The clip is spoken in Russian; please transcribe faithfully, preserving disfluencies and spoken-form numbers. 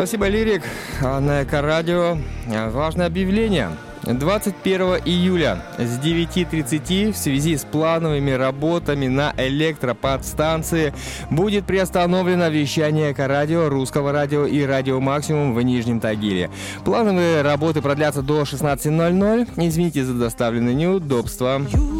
Спасибо, Лирик. На Эко-радио важное объявление. двадцать первого июля с девяти тридцати в связи с плановыми работами на электроподстанции будет приостановлено вещание Эко-радио, Русского радио и Радио Максимум в Нижнем Тагиле. Плановые работы продлятся до шестнадцати ноль-ноль. Извините за доставленные неудобства.